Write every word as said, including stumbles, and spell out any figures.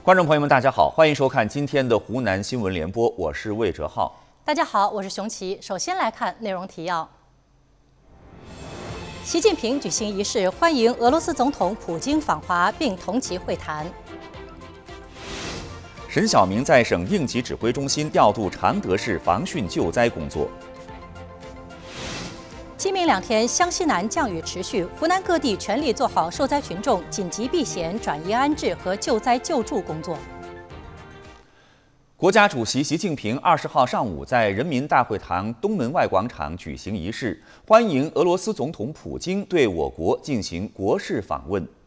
观众朋友们，大家好，欢迎收看今天的湖南新闻联播，我是魏哲浩。 大家好，我是熊琪。首先来看内容提要：习近平举行仪式欢迎俄罗斯总统普京访华，并同其会谈。 沈晓明在省应急指挥中心调度常德市防汛救灾工作。 今明两天，湘西南降雨持续，湖南各地全力做好受灾群众紧急避险、转移安置和救灾救助工作。 国家主席习近平二十号上午在人民大会堂东门外广场举行仪式，欢迎俄罗斯总统普京对我国进行国事访问。